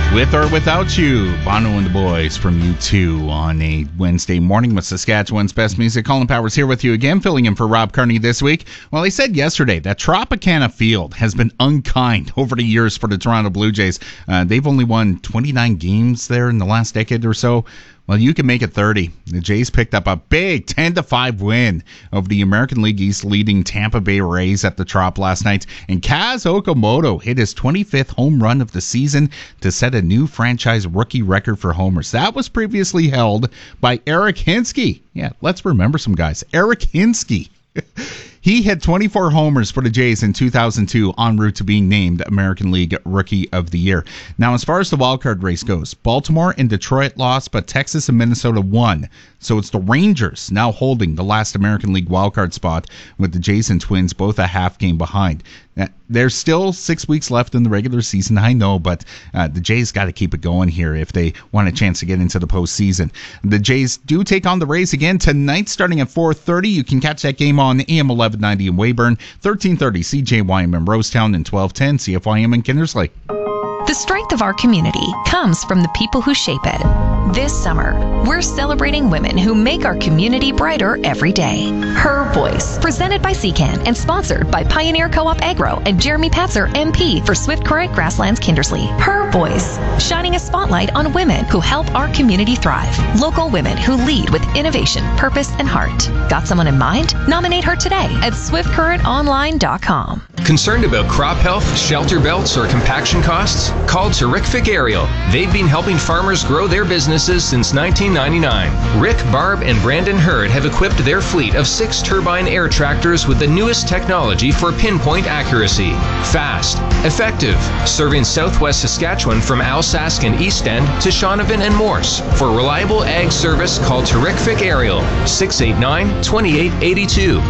With or Without You, Bono and the Boys from U2 on a Wednesday morning with Saskatchewan's best music. Colin Powers here with you again, filling in for Rob Carney this week. Well, he said yesterday that Tropicana Field has been unkind over the years for the Toronto Blue Jays. They've only won 29 games there in the last decade or so. Well, you can make it 30. The Jays picked up a big 10-5 win over the American League East leading Tampa Bay Rays at the Trop last night. And Kaz Okamoto hit his 25th home run of the season to set a new franchise rookie record for homers. That was previously held by Eric Hinske. Yeah, let's remember some guys. Eric Hinske. He hit 24 homers for the Jays in 2002 en route to being named American League Rookie of the Year. Now, as far as the wildcard race goes, Baltimore and Detroit lost, but Texas and Minnesota won. So it's the Rangers now holding the last American League wildcard spot with the Jays and Twins both a half game behind. There's still 6 weeks left in the regular season, I know, but the Jays got to keep it going here if they want a chance to get into the postseason. The Jays do take on the Rays again tonight starting at 4:30. You can catch that game on AM 1190 in Weyburn, 1330 CJYM in Rosetown, and 1210 CFYM in Kindersley. The strength of our community comes from the people who shape it. This summer, we're celebrating women who make our community brighter every day. Her Voice, presented by CCAN and sponsored by Pioneer Co-op Agro and Jeremy Patzer, MP for Swift Current Grasslands Kindersley. Her Voice, shining a spotlight on women who help our community thrive. Local women who lead with innovation, purpose, and heart. Got someone in mind? Nominate her today at swiftcurrentonline.com. Concerned about crop health, shelter belts, or compaction costs? Call Terrific Aerial. They've been helping farmers grow their businesses since 1999. Rick, Barb, and Brandon Hurd have equipped their fleet of 6 turbine air tractors with the newest technology for pinpoint accuracy. Fast, effective, serving southwest Saskatchewan from Alsace and East End to Shaunavon and Morse. For reliable ag service, call Terrific Aerial, 689-2882,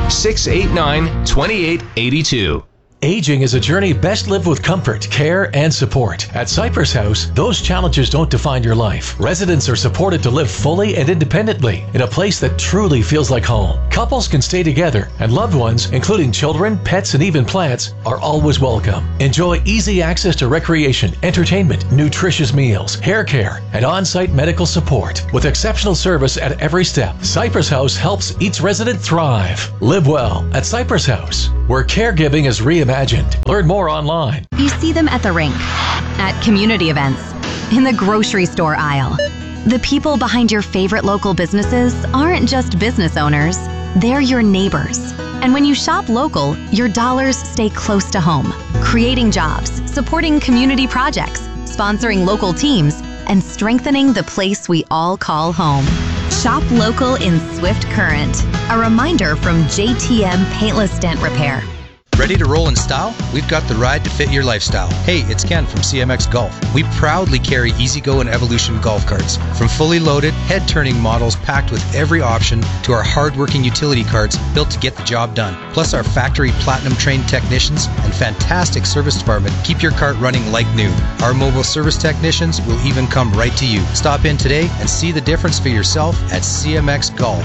689-2882. Aging is a journey best lived with comfort, care, and support. At Cypress House, those challenges don't define your life. Residents are supported to live fully and independently in a place that truly feels like home. Couples can stay together, and loved ones, including children, pets, and even plants, are always welcome. Enjoy easy access to recreation, entertainment, nutritious meals, hair care, and on-site medical support. With exceptional service at every step, Cypress House helps each resident thrive. Live well at Cypress House, where caregiving is reimagined. Learn more online. You see them at the rink, at community events, in the grocery store aisle. The people behind your favorite local businesses aren't just business owners, they're your neighbors. And when you shop local, your dollars stay close to home, creating jobs, supporting community projects, sponsoring local teams, and strengthening the place we all call home. Shop local in Swift Current. A reminder from JTM Paintless Dent Repair. Ready to roll in style? We've got the ride to fit your lifestyle. Hey, it's Ken from CMX Golf. We proudly carry E-Z-GO and Evolution golf carts. From fully loaded, head-turning models packed with every option to our hard-working utility carts built to get the job done. Plus our factory platinum-trained technicians and fantastic service department keep your cart running like new. Our mobile service technicians will even come right to you. Stop in today and see the difference for yourself at CMX Golf,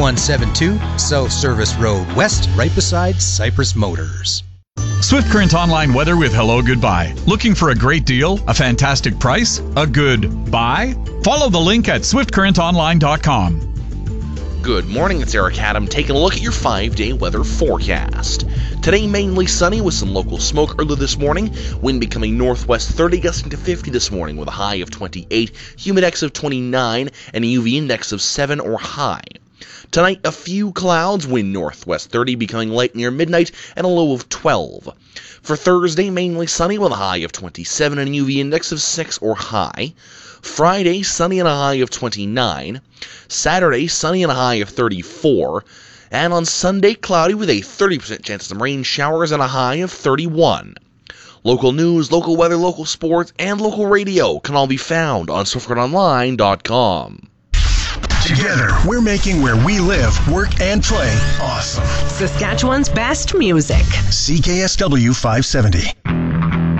2172 South Service Road West, right beside Cypress Motors. Swift Current Online weather with Hello Goodbye. Looking for a great deal? A fantastic price? A good buy? Follow the link at swiftcurrentonline.com. Good morning, it's Eric Adam taking a look at your 5-day weather forecast. Today mainly sunny with some local smoke early this morning, wind becoming northwest 30 gusting to 50 this morning with a high of 28, humidex of 29, and a UV index of 7 or high. Tonight, a few clouds, wind northwest 30, becoming light near midnight, and a low of 12. For Thursday, mainly sunny with a high of 27 and a UV index of 6 or high. Friday, sunny and a high of 29. Saturday, sunny and a high of 34. And on Sunday, cloudy with a 30% chance of some rain showers and a high of 31. Local news, local weather, local sports, and local radio can all be found on SwiftCurrentOnline.com. Together, we're making where we live, work, and play awesome. Saskatchewan's best music. CKSW 570.